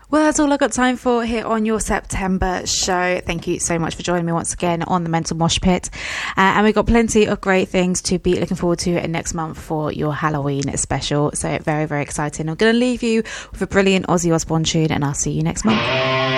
Well, that's all I've got time for here on your September show. Thank you so much for joining me once again on the Mental Mosh Pit. And we've got plenty of great things to be looking forward to next month for your Halloween special. So very, very exciting. I'm going to leave you with a brilliant Ozzy Osbourne tune, and I'll see you next month.